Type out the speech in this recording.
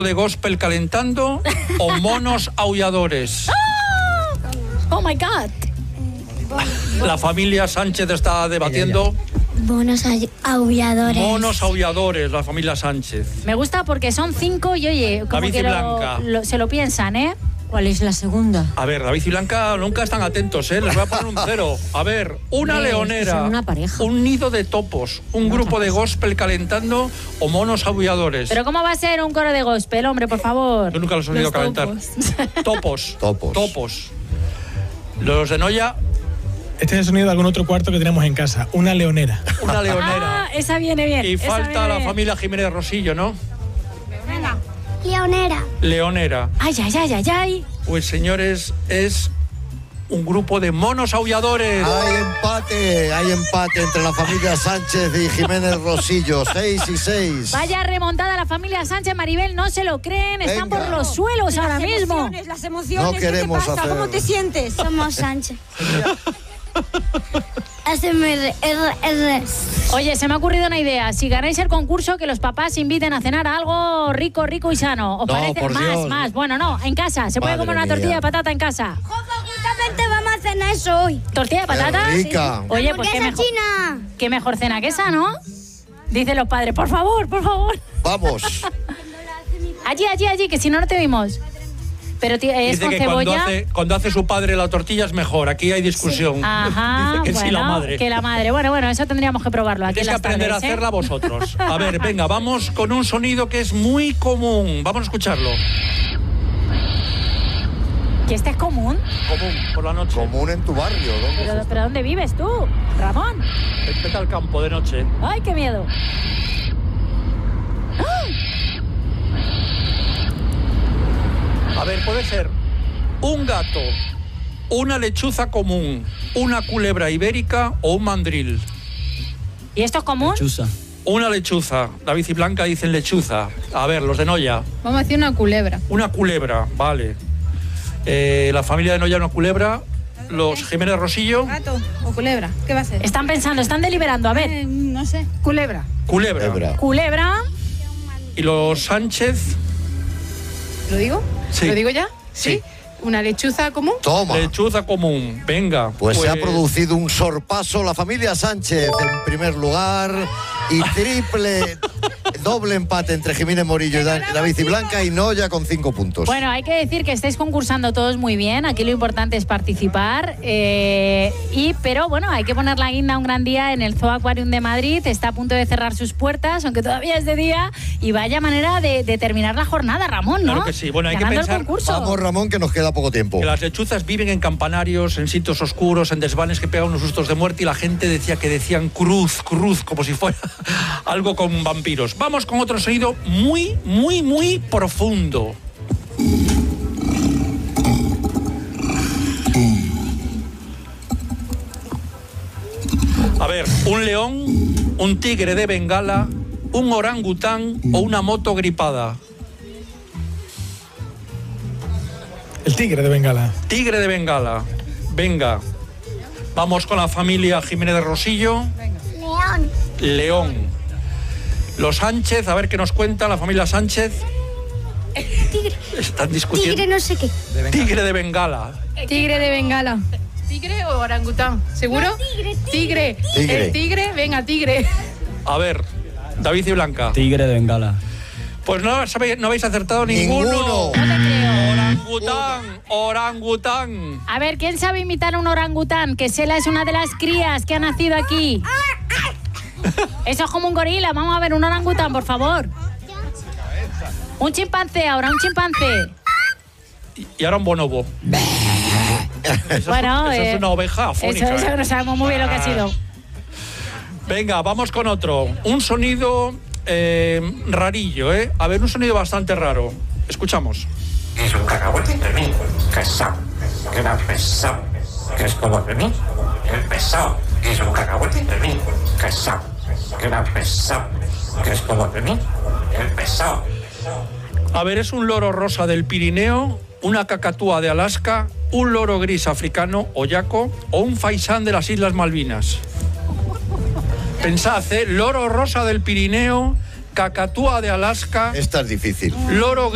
de gospel calentando o monos aulladores? Oh my God. La familia Sánchez está debatiendo. Monos aulladores. Monos aulladores, la familia Sánchez. Me gusta porque son 5 y oye, como David y que Blanca. se lo piensan, ¿eh? ¿Cuál es la segunda? A ver, David y Blanca nunca están atentos, ¿eh? Les voy a poner un 0. A ver, una leonera, son una pareja. un nido de topos, un grupo de gospel calentando o monos aulladores. Pero ¿cómo va a ser un coro de gospel, hombre, por favor? Yo nunca los he oído calentar. Topos. Los de Noya, Este es el sonido de algún otro cuarto que tenemos en casa. Una leonera. una leonera. Ah, esa viene bien. Y esa falta viene la bien. familia Jiménez Rosillo, ¿no? Leonera. Leonera. Ay, ay, ay, ay, ay. Pues señores, es un grupo de monos aulladores. Hay empate entre la familia Sánchez y Jiménez Rosillo, 6-6. Vaya remontada la familia Sánchez, Maribel, no se lo creen, están Venga. por los suelos ahora mismo. Las emociones, No queremos ¿qué te pasa? hacer- ¿Cómo te sientes? Somos Sánchez. ASMR. Oye, se me ha ocurrido una idea. Si ganáis el concurso, que los papás inviten a cenar a algo rico, rico y sano. ¿Os No, parece? por Dios. Más. Bueno, no, en casa. Se puede Madre comer una mía. tortilla de patata en casa. Justamente vamos a cenar eso hoy. ¿Tortilla de patata? Qué rica. Oye, pues Hamburguesa china. qué mejor cena que esa, ¿no? Dicen los padres, por favor, por favor. Vamos. Allí, que si no, no te vimos. Pero es Dice con que cebolla. cuando hace su padre la tortilla es mejor. Aquí hay discusión. Ajá, Dice que bueno, sí la madre. que la madre. Bueno, eso tendríamos que probarlo aquí en Tenéis que las aprender tardes, a ¿eh? hacerla vosotros. A ver, venga, vamos con un sonido que es muy común. Vamos a escucharlo. ¿Que este es común? Común, por la noche. Común en tu barrio. ¿Dónde ¿Pero dónde vives tú, Ramón? Vete al campo de noche. ¡Ay, qué miedo! A ver, puede ser un gato, una lechuza común, una culebra ibérica o un mandril. ¿Y esto es común? Una lechuza. David y Blanca dicen lechuza. A ver, los de Noya. Vamos a decir una culebra. Una culebra, vale. La familia de Noya una culebra. Los Jiménez Rosillo. ¿Gato o culebra? ¿Qué va a ser? Están pensando, están deliberando. A ver, No sé. Culebra. Culebra. culebra. Y los Sánchez. ¿Lo digo? Sí. ¿Lo digo ya? Sí. ¿Una lechuza común? Toma. Lechuza común. Venga. Pues se ha producido un sorpaso. La familia Sánchez en primer lugar y doble empate entre Jiménez Morillo y David y Blanca y Noya con 5 puntos. Bueno, hay que decir que estáis concursando todos muy bien. Aquí lo importante es participar. Pero bueno, hay que poner la guinda un gran día en el Zoo Aquarium de Madrid. Está a punto de cerrar sus puertas, aunque todavía es de día. Y vaya manera de terminar la jornada, Ramón, ¿no? Claro que sí. Bueno, hay que Ganando pensar- el concurso. Vamos, Ramón, que nos queda poco tiempo. Que las lechuzas viven en campanarios, en sitios oscuros, en desvanes que pegan unos sustos de muerte y la gente decía que decían cruz, como si fuera algo con vampiros. Vamos con otro sonido muy, muy, muy profundo. A ver, un león, un tigre de Bengala, un orangután o una moto gripada. El tigre de Bengala. Tigre de Bengala. Venga. Vamos con la familia Jiménez de Rosillo. León. León. Los Sánchez, a ver qué nos cuenta la familia Sánchez. Tigre. Están discutiendo. Tigre no sé qué. Tigre de Bengala. Tigre de Bengala. ¿Tigre o orangután? ¿Seguro? No, tigre. Tigre. El tigre, venga, tigre. A ver, David y Blanca. Tigre de Bengala. Pues no habéis acertado ninguno. Ninguno. No te creo. Orangután. A ver, ¿quién sabe imitar a un orangután? Que Sela es una de las crías que ha nacido aquí. Eso es como un gorila. Vamos a ver un orangután, por favor. Un chimpancé ahora, un chimpancé. Y ahora un bonobo. Bueno, eso es una oveja afónica. Eso no sabemos muy bien lo que ha sido. Venga, vamos con otro. Un sonido rarillo, ¿eh? A ver, un sonido bastante raro. Escuchamos. Es un cacahuete de mí, pesado, que era pesado, que es como de mí, el pesado, es un cacahuete de mí, pesado, que era pesado, que es como de mí, el pesado. A ver, es un loro rosa del Pirineo, una cacatúa de Alaska, un loro gris africano o yaco o un faisán de las Islas Malvinas. Pensad, loro rosa del Pirineo, cacatúa de Alaska, Esta es difícil. loro